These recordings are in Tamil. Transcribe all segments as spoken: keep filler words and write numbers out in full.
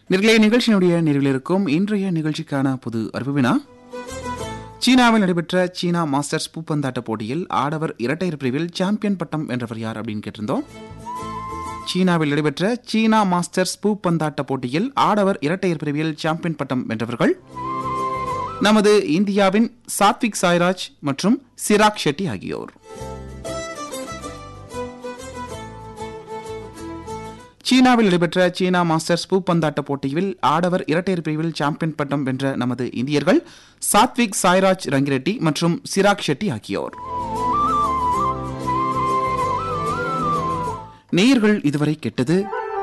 நேயர்களே, நிகழ்ச்சியினுடைய நிறைவில் இருக்கும் இன்றைய நிகழ்ச்சிக்கான புது அறிவிப்பினா, சீனாவில் நடைபெற்ற சீனா மாஸ்டர்ஸ் பூப்பந்தாட்ட போட்டியில் ஆடவர் இரட்டையர் பிரிவில் சாம்பியன் பட்டம் வென்றவர் யார் அப்படின்னு கேட்டிருந்தோம். சீனாவில் நடைபெற்ற சீனா மாஸ்டர்ஸ் பூப்பந்தாட்ட போட்டியில் ஆடவர் இரட்டையர் பிரிவில் சாம்பியன் பட்டம் வென்றவர்கள் நமது இந்தியாவின் சாத்விக் சாய்ராஜ் மற்றும் சிராக் ஷெட்டி ஆகியோர். சீனாவில் நடைபெற்ற சீனா மாஸ்டர்ஸ் பூப்பந்தாட்ட போட்டியில் ஆடவர் இரட்டையர் பிரிவில் சாம்பியன் பட்டம் வென்ற நமது இந்தியர்கள் சாத்விக் சாய்ராஜ் ரங்கிரெட்டி மற்றும் சிராக் ஷெட்டி ஆகியோர். நேயர்கள் இதுவரை கேட்டது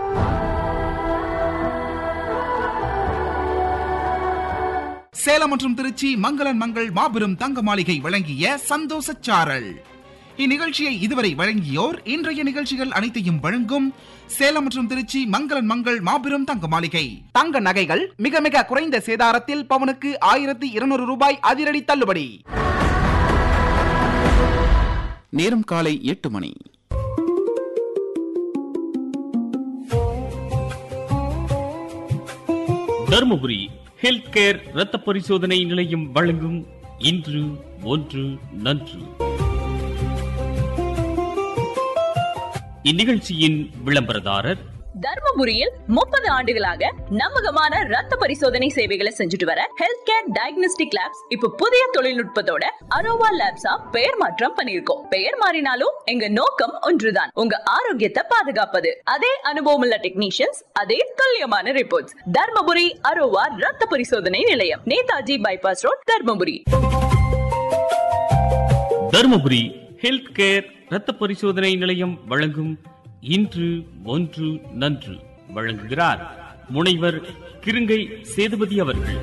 சேலம் மற்றும் திருச்சி மங்களன் மங்கள் மாபெரும் தங்க மாளிகை வழங்கிய சந்தோஷ சாரல். இந்நிகழ்ச்சியை இதுவரை வழங்கியோர் இன்றைய நிகழ்ச்சிகள் அனைத்தையும் வழங்கும் சேலம் மற்றும் திருச்சி மங்களன் மங்கள் மாபெரும் தங்க மாளிகை. தங்க நகைகள் மிக மிக குறைந்த சேதாரத்தில் பவனுக்கு ஆயிரத்தி இருநூறு ரூபாய் அதிரடி தள்ளுபடி. நேரம் காலை எட்டு மணி. தர்மபுரி ஹெல்த் கேர் இரத்த பரிசோதனை நிலையம் வழங்கும் இன்று ஒன்று நன்று. இந்நிகழ்ச்சியின் விளம்பரதாரர் தர்மபுரியில் முப்பது ஆண்டுகளாக நம்பகமான ரத்த பரிசோதனை சேவைகளை செஞ்சுட்டு வர ஹெல்த் கேர் டயக்னோஸ்டிக் லேப்ஸ் இப்ப புதிய தொழில்நுட்பத்தோட அரோவா லேப்ஸா பெயர் மாற்றம் பண்ணிருக்கோம். பெயர் மாறினாலும் எங்க நோக்கம் ஒன்றுதான், உங்க ஆரோக்கியத்தை பாதுகாப்பது. அதே அனுபவம் உள்ள டெக்னீஷியன்ஸ், அதே துல்லியமான ரிப்போர்ட்ஸ். தர்மபுரி அரோவா ரத்த பரிசோதனை நிலையம், Netaji bypass road, Dharmapuri. Dharmapuri health care இரத்த பரிசோதனை நிலையம் வழங்கும் இன்று ஒன்று நன்று. வழங்குகிறார் முனைவர் கிருங்கை சேதுபதி அவர்கள்.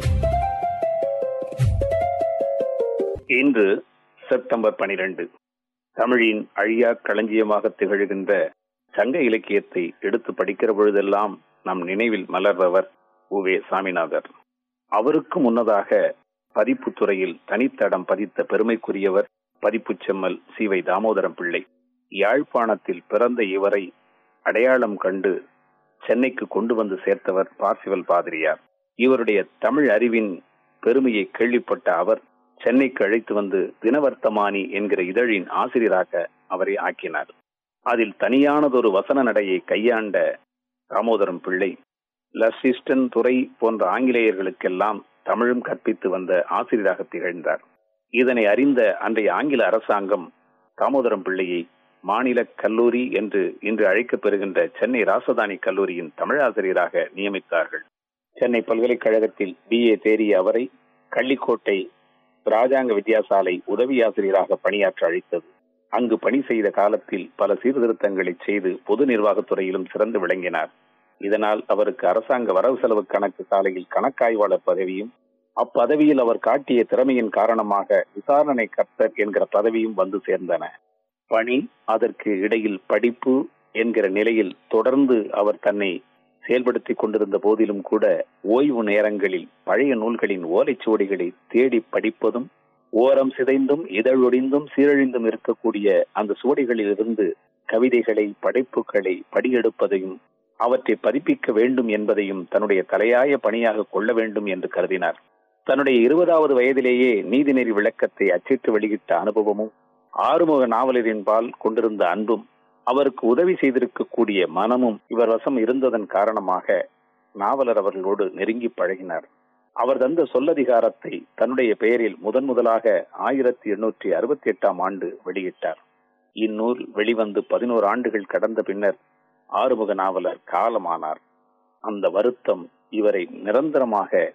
இன்று செப்டம்பர் பனிரெண்டு, தமிழின் அழியா களஞ்சியமாக திகழ்கின்ற சங்க இலக்கியத்தை எடுத்து படிக்கிற பொழுதெல்லாம் நம் நினைவில் மலர்பவர் உவே சாமிநாதர். அவருக்கு முன்னதாக பதிப்பு துறையில் தனித்தடம் பதித்த பெருமைக்குரியவர் பதிப்பு செம்மல் சி வை தாமோதரம் பிள்ளை. யாழ்ப்பாணத்தில் பிறந்த இவரை அடையாளம் கண்டு சென்னைக்கு கொண்டு வந்து சேர்த்தவர் பார்சிவல் பாதிரியார். இவருடைய தமிழ் அறிவின் பெருமையை கேள்விப்பட்ட அவர் சென்னைக்கு அழைத்து வந்து தினவர்த்தமானி என்கிற இதழின் ஆசிரியராக அவரை ஆக்கினார். அதில் தனியானதொரு வசன நடையை கையாண்ட தாமோதரம் பிள்ளை லசிஸ்டன் துறை போன்ற ஆங்கிலேயர்களுக்கெல்லாம் தமிழும் கற்பித்து வந்த ஆசிரியராக திகழ்ந்தார். இதனை அறிந்த அன்றைய ஆங்கில அரசாங்கம் தாமோதரம் பிள்ளையை மாநில கல்லூரி என்று இன்று அழைக்கப்பெறுகின்ற சென்னை ராசதானி கல்லூரியின் தமிழாசிரியராக நியமித்தார்கள். சென்னை பல்கலைக்கழகத்தில் பி ஏ தேறிய அவரை கள்ளிக்கோட்டை ராஜாங்க வித்யாசாலை உதவி ஆசிரியராக பணியாற்ற அழைத்தது. அங்கு பணி செய்த காலத்தில் பல சீர்திருத்தங்களை செய்து பொது நிர்வாகத்துறையிலும் சிறந்து விளங்கினார். இதனால் அவருக்கு அரசாங்க வரவு செலவு கணக்கு சாலையில் கணக்காய்வாளர் பதவியும், அப்பதவியில் அவர் காட்டிய திறமையின் காரணமாக விசாரணை கர்த்தர் என்கிற பதவியும் வந்து சேர்ந்தன. பணி, அதற்கு இடையில் படிப்பு என்கிற நிலையில் தொடர்ந்து அவர் தன்னை செயல்படுத்திக் கொண்டிருந்த போதிலும் கூட ஓய்வு நேரங்களில் பழைய நூல்களின் ஓலைச்சுவடிகளை தேடி படிப்பதும், ஓரம் சிதைந்தும் இதழொடிந்தும் சீரழிந்தும் இருக்கக்கூடிய அந்த சுவடிகளில் இருந்து கவிதைகளை படைப்புகளை படியெடுப்பதையும் அவற்றை பதிப்பிக்க வேண்டும் என்பதையும் தன்னுடைய தலையாய பணியாக கொள்ள வேண்டும் என்று கருதினார். தன்னுடைய இருபதாவது வயதிலேயே நீதிநெறி விளக்கத்தை அச்சிட்டு வெளியிட்ட அனுபவமும், ஆறுமுக நாவலரின் பால் கொண்டிருந்த அன்பும், அவருக்கு உதவி செய்திருக்கக்கூடிய மனமும் இவர் வசம் இருந்ததன் காரணமாக நாவலர் அவர்களோடு நெருங்கி பழகினார். அவர் தந்த சொல்லதிகாரத்தை தன்னுடைய பெயரில் முதன் முதலாக ஆயிரத்தி எண்ணூற்றி அறுபத்தி எட்டாம் ஆண்டு வெளியிட்டார். இந்நூல் வெளிவந்து பதினோரு ஆண்டுகள் கடந்த பின்னர் ஆறுமுக நாவலர் காலமானார். அந்த வருத்தம் இவரை நிரந்தரமாக